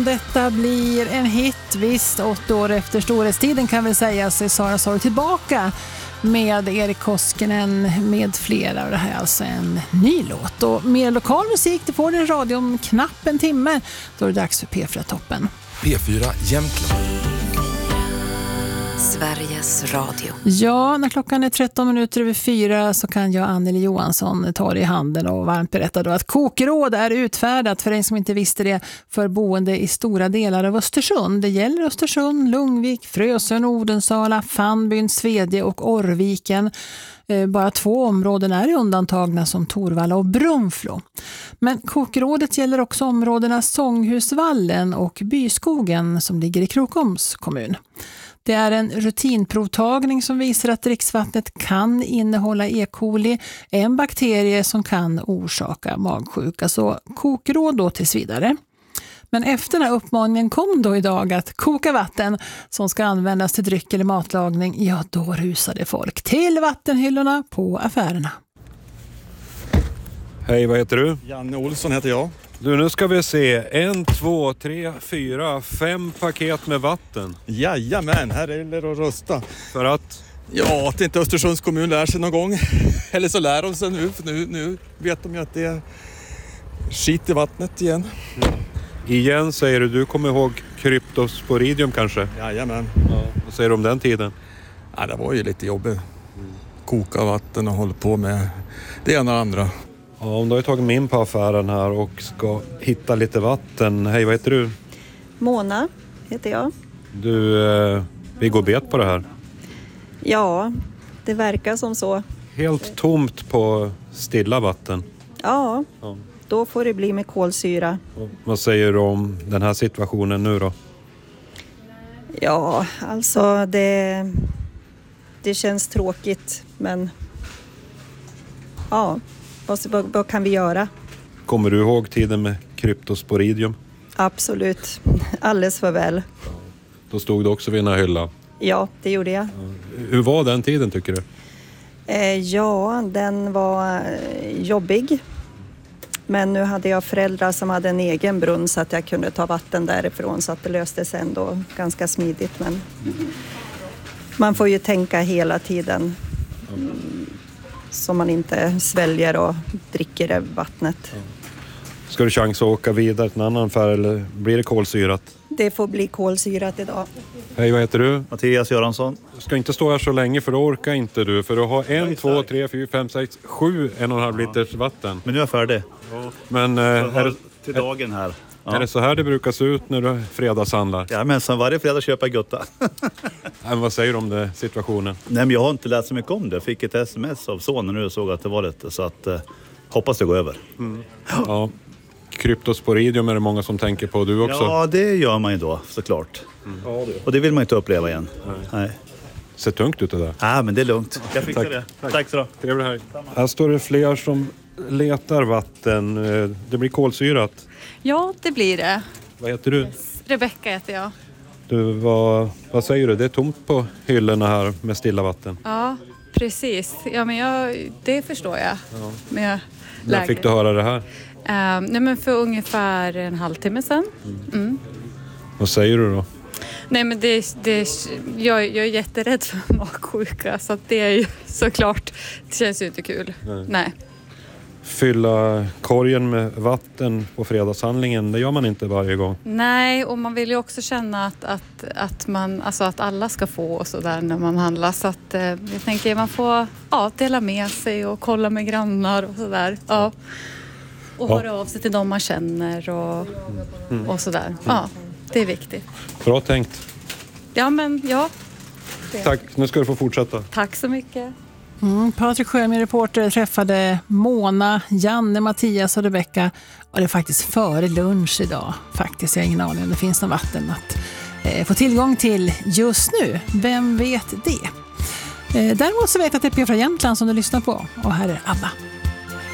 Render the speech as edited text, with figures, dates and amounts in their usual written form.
detta blir en hit. Visst, 8 år efter storhetstiden kan väl säga sig Sara Sorg tillbaka med Erik Koskinen med flera. Och det här är alltså en ny låt. Och mer lokal musik, det får du i radio om knappt en timme. Då är det dags för P4-toppen. P4 Jämtland. Sveriges Radio. Ja, när klockan är 4 så kan jag, Anneli Johansson, ta det i handen och varmt berätta då att kokråd är utfärdat för en som inte visste det för boende i stora delar av Östersund. Det gäller Östersund, Lungvik, Frösön, Odensala, Fannbyn, Svedje och Orrviken. Bara 2 områden är undantagna som Torvalla och Brunflo. Men kokrådet gäller också områdena Sånghusvallen och Byskogen som ligger i Krokoms kommun. Det är en rutinprovtagning som visar att dricksvattnet kan innehålla E. coli, en bakterie som kan orsaka magsjuka. Så kokråd då tills vidare. Men efter den här uppmaningen kom då idag att koka vatten som ska användas till dryck eller matlagning. Ja, då rusade folk till vattenhyllorna på affärerna. Hej, vad heter du? Janne Olsson heter jag. Du, nu ska vi se. 1, 2, 3, 4, 5 paket med vatten. Jajamän, här gäller det att rösta. För att? Ja, att inte Östersunds kommun lär sig någon gång. Eller så lär de sig nu, för nu vet de ju att det är skit i vattnet igen. Igen säger du kommer ihåg kryptosporidium kanske? Jajamän. Ja. Vad säger du om den tiden? Ja, det var ju lite jobbigt. Koka vatten och hålla på med det ena och andra. Ja, om du har tagit mig in på affären här och ska hitta lite vatten. Hej, vad heter du? Mona heter jag. Du, vi går bet på det här. Ja, det verkar som så. Helt tomt på stilla vatten. Ja, då får det bli med kolsyra. Och vad säger du om den här situationen nu då? Ja, alltså det känns tråkigt, men ja, vad kan vi göra? Kommer du ihåg tiden med kryptosporidium? Absolut, alldeles för väl. Då stod du också vid en hylla. Ja, det gjorde jag. Hur var den tiden tycker du? Ja, den var jobbig. Men nu hade jag föräldrar som hade en egen brunn så att jag kunde ta vatten därifrån, så att det löste sig ändå ganska smidigt. Men man får ju tänka hela tiden så man inte sväljer och dricker det vattnet. Ska du chans att åka vidare till en annan affär eller blir det kolsyrat? Det får bli kolsyrat idag. Hej, vad heter du? Mattias Göransson. Du ska inte stå här så länge för då orkar inte du. För du har 1, 2, 3, 4, 5, 6, 7 1,5 liters vatten. Men nu är jag färdig. Men till dagen här. Är det så här det brukar se ut när du fredagshandlar? Ja, men sen varje fredag köper jag gutta. Men vad säger du om det, situationen? Nej, men jag har inte läst så mycket om det. Jag fick ett sms av sonen nu och såg att det var lite. Så att hoppas det går över. Ja. Kryptosporidium är det många som tänker på. Du också? Ja, det gör man ju då såklart. Och det vill man inte uppleva igen. Nej. Ser tungt ut det där. Nej, men det är lugnt. Jag fixar det. Tack så mycket. Trevligt här. Här står det fler som letar vatten. Det blir kolsyrat. Ja, det blir det. Vad heter du? Rebecka heter jag. Du, vad säger du? Det är tomt på hyllorna här med stilla vatten. Ja, precis. Ja, men det förstår jag. Ja. Med när fick du höra det här? Nej, men för ungefär en halvtimme sedan. Vad säger du då? Nej, men jag är jätterädd för magsjuka, så att det är ju såklart, det känns ju inte kul. Nej. Fylla korgen med vatten på fredagshandlingen, det gör man inte varje gång. Nej, och man vill ju också känna att alla ska få och så där när man handlar. Så att jag tänker man får dela med sig och kolla med grannar och så där. Ja. Och höra av sig till dem man känner och sådär. Ja, det är viktigt. Bra tänkt. Ja, men ja. Tack, nu ska du få fortsätta. Tack så mycket. Patrik Sjömer, reporter, träffade Mona, Janne, Mattias och Rebecka. Och det är faktiskt före lunch idag. Faktiskt, jag har ingen aning om det finns någon vatten att få tillgång till just nu. Vem vet det? Däremot så vet jag att det är P4 Jämtland som du lyssnar på. Och här är ABBA.